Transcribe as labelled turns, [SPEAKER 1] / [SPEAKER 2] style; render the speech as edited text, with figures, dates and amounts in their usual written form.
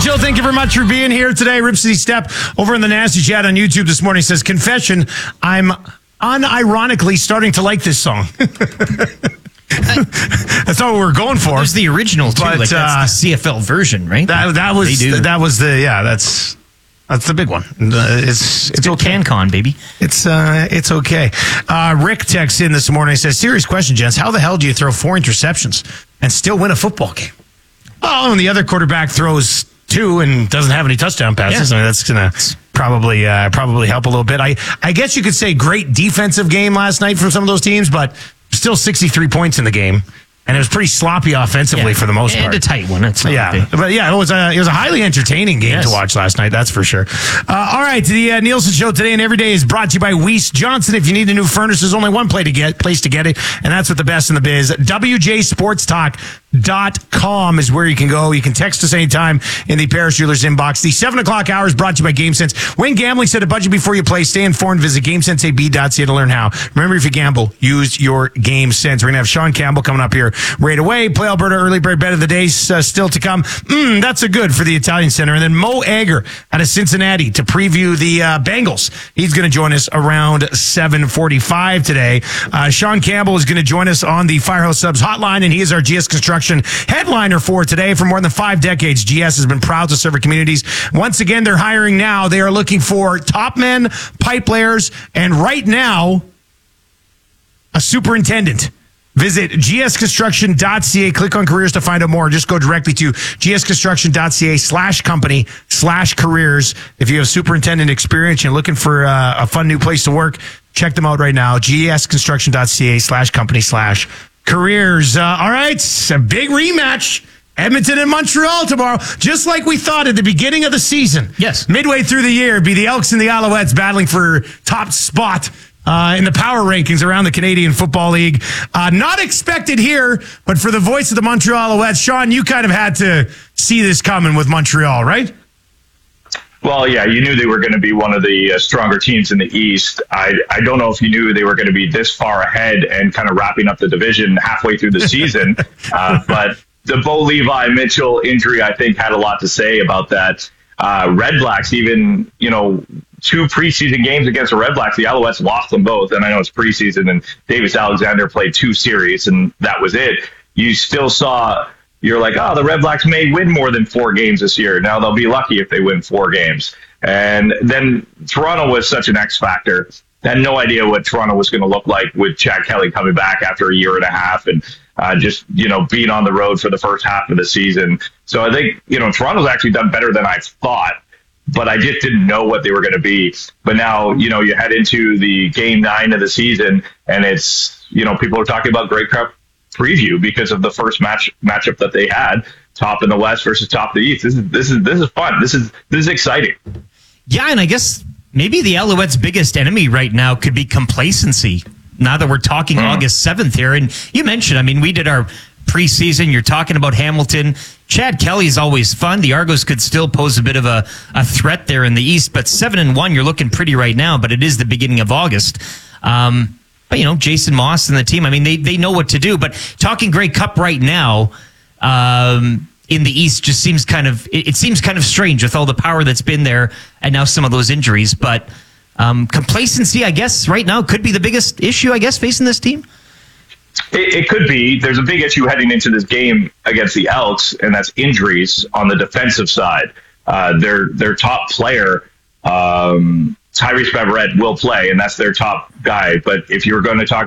[SPEAKER 1] Joe, thank you very much for being here today. Rip City Step over in the Nasty Chat on YouTube this morning says, confession, I'm unironically starting to like this song. That's not what we're going for.
[SPEAKER 2] There's the original too,
[SPEAKER 1] but,
[SPEAKER 2] that's the CFL version, right?
[SPEAKER 1] That's the big one. It's okay.
[SPEAKER 2] CanCon, baby.
[SPEAKER 1] It's okay. Rick texts in this morning and says, serious question, gents. How the hell do you throw 4 interceptions and still win a football game? Oh, and the other quarterback throws 2 and doesn't have any touchdown passes.
[SPEAKER 2] Yeah.
[SPEAKER 1] I mean, that's going to probably help a little bit. I guess you could say great defensive game last night from some of those teams, but still 63 points in the game. And it was pretty sloppy offensively for the most part.
[SPEAKER 2] And a tight one. It's
[SPEAKER 1] but it was a highly entertaining game to watch last night. That's for sure. All right, the Nielsen Show today and every day is brought to you by Weiss Johnson. If you need a new furnace, there's only one place to get it, and that's with the best in the biz. WJSportsTalk.com is where you can go. You can text us anytime in the Paris Jewelers inbox. The 7 o'clock hour is brought to you by GameSense. When gambling, set a budget before you play. Stay informed. Visit GameSenseAB.ca to learn how. Remember, if you gamble, use your GameSense. We're going to have Sean Campbell coming up here right away. Play Alberta early bird bet of the day still to come. That's a good for the Italian Center. And then Mo Egger out of Cincinnati to preview the Bengals. He's going to join us around 7:45 today. Sean Campbell is going to join us on the Firehouse Subs hotline, and he is our GS Construction headliner for today. For more than 5 decades, GS has been proud to serve our communities. Once again, they're hiring now. They are looking for top men, pipe layers, and right now, a superintendent. Visit gsconstruction.ca. Click on careers to find out more. Just go directly to gsconstruction.ca/company/careers. If you have superintendent experience and you're looking for a fun new place to work, check them out right now. gsconstruction.ca/company/careers. All right, a big rematch. Edmonton and Montreal tomorrow, just like we thought at the beginning of the season.
[SPEAKER 2] Yes.
[SPEAKER 1] Midway through the year, be the Elks and the Alouettes battling for top spot in the power rankings around the Canadian Football League. Not expected here, but for the voice of the Montreal Alouettes, Sean, you kind of had to see this coming with Montreal, right?
[SPEAKER 3] Well, yeah, you knew they were going to be one of the stronger teams in the East. I don't know if you knew they were going to be this far ahead and kind of wrapping up the division halfway through the season. But the Bo Levi Mitchell injury, I think, had a lot to say about that. Red Blacks, even, 2 preseason games against the Red Blacks, the Alouettes lost them both. And I know it's preseason, and Davis Alexander played 2 series, and that was it. You still saw, you're like, the Red Blacks may win more than 4 games this year. Now they'll be lucky if they win 4 games. And then Toronto was such an X factor. I had no idea what Toronto was going to look like with Chad Kelly coming back after a year and a half and just being on the road for the first half of the season. So I think, Toronto's actually done better than I thought, but I just didn't know what they were going to be. But now, you head into the game 9 of the season, and it's, people are talking about Grey Cup preview because of the first matchup that they had, top in the West versus top in the East. This is fun. This is exciting.
[SPEAKER 2] Yeah, and I guess maybe the Alouettes' biggest enemy right now could be complacency. Now that we're talking August 7th here, and you mentioned, we did our preseason. You're talking about Hamilton. Chad Kelly's always fun. The Argos could still pose a bit of a threat there in the East, but 7-1, you're looking pretty right now, but it is the beginning of August. But, Jason Moss and the team, they know what to do. But talking Grey Cup right now in the East just seems it seems kind of strange with all the power that's been there and now some of those injuries. But complacency, I guess, right now could be the biggest issue, facing this team.
[SPEAKER 3] It could be. There's a big issue heading into this game against the Elks, and that's injuries on the defensive side. Their top player, Tyrese Beverette, will play, and that's their top guy. But if you were going to talk